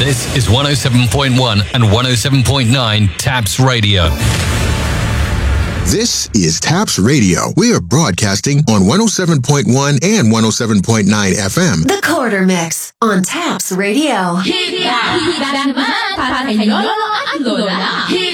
This is 107.1 and 107.9 TAPS Radio. This is TAPS Radio. We are broadcasting on 107.1 and 107.9 FM. The Quarter Mix on TAPS Radio. Hit naman para kay Lolo at Lola.